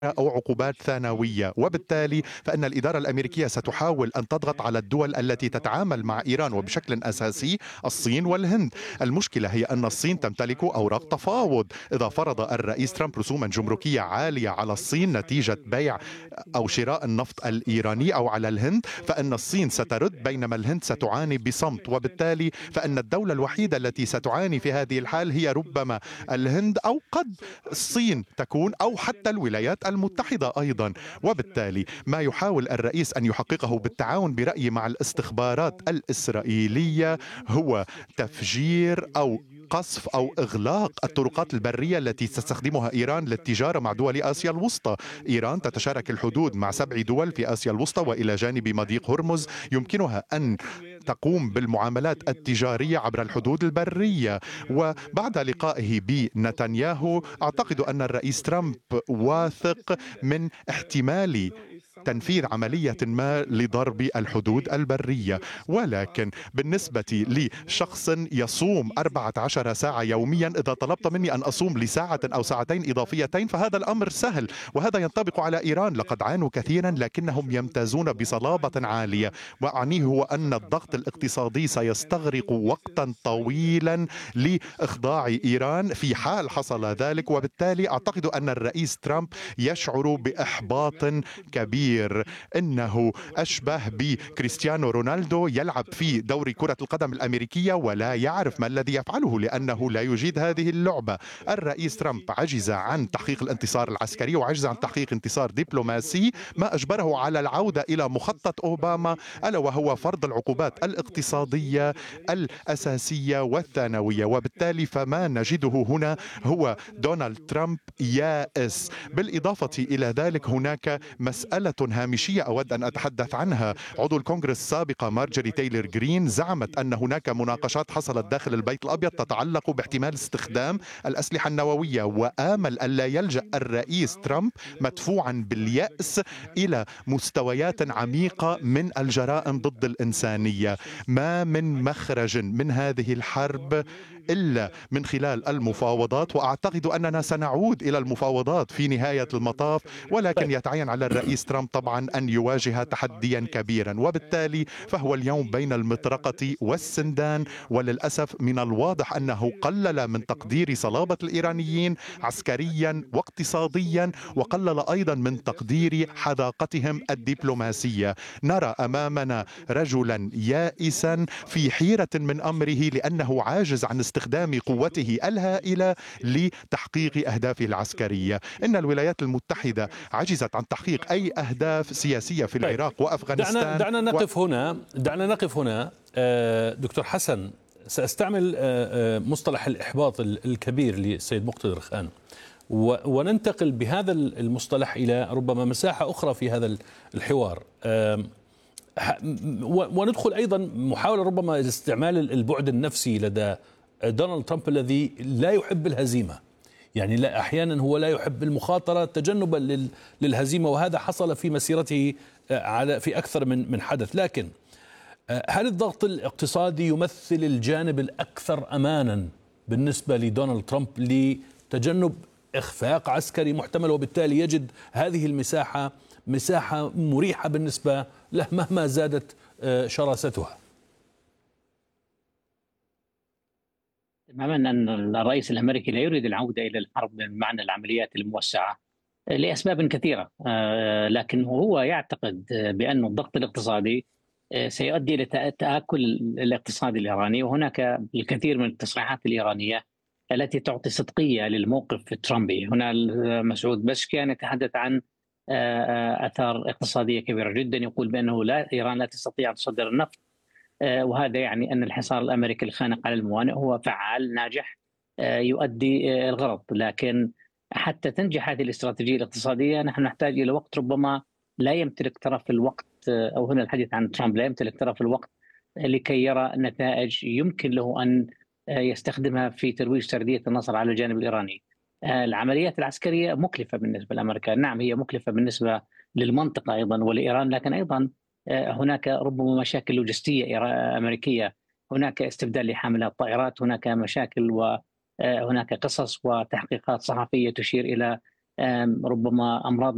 أو عقوبات ثانوية، وبالتالي فإن الإدارة الأمريكية ستحاول أن تضغط على الدول التي تتعامل مع إيران وبشكل أساسي الصين والهند. المشكلة هي أن الصين تمتلك أوراق تفاوض. إذا فرض الرئيس ترامب رسوما جمركية عالية على الصين نتيجة بيع أو شراء النفط الإيراني أو على الهند، فإن الصين سترد بينما الهند ستعاني بصمت، وبالتالي فإن الدولة الوحيدة التي ستعاني في هذه الحال هي ربما الهند، أو قد الصين تكون، أو حتى الولايات المتحدة أيضا. وبالتالي ما يحاول الرئيس أن يحققه بالتعاون برأيي مع الاستخبارات الإسرائيلية هو تفجير أو قصف أو إغلاق الطرقات البرية التي تستخدمها إيران للتجارة مع دول آسيا الوسطى. إيران تتشارك الحدود مع 7 دول في آسيا الوسطى، وإلى جانب مضيق هرمز يمكنها أن تقوم بالمعاملات التجارية عبر الحدود البرية. وبعد لقائه بنتنياهو أعتقد أن الرئيس ترامب واثق من احتمال تنفيذ عملية ما لضرب الحدود البرية. ولكن بالنسبة لشخص يصوم 14 ساعة يوميا، إذا طلبت مني أن أصوم لساعة أو ساعتين إضافيتين فهذا الأمر سهل، وهذا ينطبق على إيران. لقد عانوا كثيرا لكنهم يمتازون بصلابة عالية، وأعنيه هو أن الضغط الاقتصادي سيستغرق وقتا طويلا لإخضاع إيران في حال حصل ذلك. وبالتالي أعتقد أن الرئيس ترامب يشعر بإحباط كبير. إنه أشبه بكريستيانو رونالدو يلعب في دوري كرة القدم الأمريكية ولا يعرف ما الذي يفعله لأنه لا يجيد هذه اللعبة. الرئيس ترامب عجز عن تحقيق الانتصار العسكري وعجز عن تحقيق انتصار دبلوماسي، ما أجبره على العودة إلى مخطط أوباما، ألا وهو فرض العقوبات الاقتصادية الأساسية والثانوية. وبالتالي فما نجده هنا هو دونالد ترامب يائس. بالإضافة إلى ذلك هناك مسألة هامشية أود أن أتحدث عنها. عضو الكونغرس السابقة مارجوري تايلر جرين زعمت أن هناك مناقشات حصلت داخل البيت الأبيض تتعلق باحتمال استخدام الأسلحة النووية، وآمل ألا يلجأ الرئيس ترامب مدفوعا باليأس إلى مستويات عميقة من الجرائم ضد الإنسانية. ما من مخرج من هذه الحرب إلا من خلال المفاوضات، وأعتقد أننا سنعود إلى المفاوضات في نهاية المطاف، ولكن طيب. يتعين على الرئيس ترامب طبعا أن يواجه تحديا كبيرا، وبالتالي فهو اليوم بين المطرقة والسندان. وللأسف من الواضح أنه قلل من تقدير صلابة الإيرانيين عسكريا واقتصاديا، وقلل أيضا من تقدير حذاقتهم الدبلوماسية. نرى أمامنا رجلا يائسا في حيرة من أمره لأنه عاجز عن استخدام قوته الهائلة لتحقيق أهدافه العسكرية. إن الولايات المتحدة عجزت عن تحقيق أي أهداف سياسية في طيب، العراق وأفغانستان. دعنا نقف هنا. دكتور حسن، سأستعمل مصطلح الإحباط الكبير للسيد مقتدر خان، وننتقل بهذا المصطلح إلى ربما مساحة أخرى في هذا الحوار، وندخل أيضا محاولة ربما استعمال البعد النفسي لدى دونالد ترامب الذي لا يحب الهزيمة. يعني لا، أحيانا هو لا يحب المخاطرة تجنبا للهزيمة، وهذا حصل في مسيرته في أكثر من حدث. لكن هل الضغط الاقتصادي يمثل الجانب الأكثر أمانا بالنسبة لدونالد ترامب لتجنب إخفاق عسكري محتمل، وبالتالي يجد هذه المساحة مساحة مريحة بالنسبة له مهما زادت شراستها؟ تماما أن الرئيس الأمريكي لا يريد العودة إلى الحرب بمعنى العمليات الموسعة لأسباب كثيرة، لكن هو يعتقد بأن الضغط الاقتصادي سيؤدي إلى تآكل الاقتصاد الإيراني، وهناك الكثير من التصريحات الإيرانية التي تعطي صدقية للموقف الترامبي. هنا مسعود بشكيان يتحدث عن آثار اقتصادية كبيرة جدا، يقول بأنه إيران لا تستطيع أن تصدر النفط، وهذا يعني أن الحصار الأمريكي الخانق على الموانئ هو فعال ناجح يؤدي الغرض. لكن حتى تنجح هذه الاستراتيجية الاقتصادية نحن نحتاج إلى وقت. ربما لا يمتلك طرف الوقت، أو هنا الحديث عن ترامب، لا يمتلك طرف الوقت لكي يرى نتائج يمكن له أن يستخدمها في ترويج سردية النصر على الجانب الإيراني. العمليات العسكرية مكلفة بالنسبة للأمريكان، نعم هي مكلفة بالنسبة للمنطقة أيضا ولإيران، لكن أيضا هناك ربما مشاكل لوجستية أمريكية، هناك استبدال لحاملات طائرات، هناك مشاكل وهناك قصص وتحقيقات صحفية تشير إلى ربما أمراض